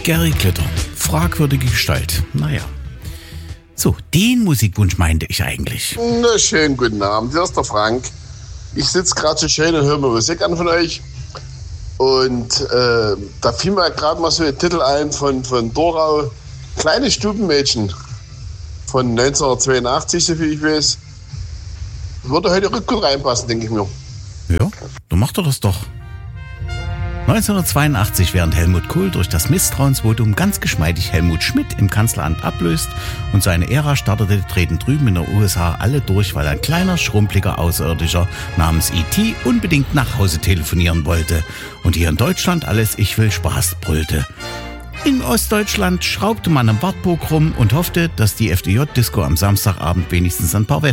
Gary Glitter. Fragwürdige Gestalt. Naja. So, den Musikwunsch meinte ich eigentlich. Na, schönen guten Abend. Hier ist der Frank. Ich sitze gerade so schön und höre mir Musik an von euch. Und da fiel mir gerade mal so ein Titel ein von Dorau. Kleine Stubenmädchen von 1982, so viel ich weiß. Würde heute gut reinpassen, denke ich mir. Ja, dann macht er das doch. 1982, während Helmut Kohl durch das Misstrauensvotum ganz geschmeidig Helmut Schmidt im Kanzleramt ablöst und seine Ära startete, treten drüben in den USA alle durch, weil ein kleiner, schrumpeliger Außerirdischer namens E.T. unbedingt nach Hause telefonieren wollte und hier in Deutschland alles Ich will Spaß brüllte. In Ostdeutschland schraubte man am Wartburg rum und hoffte, dass die FDJ-Disco am Samstagabend wenigstens ein paar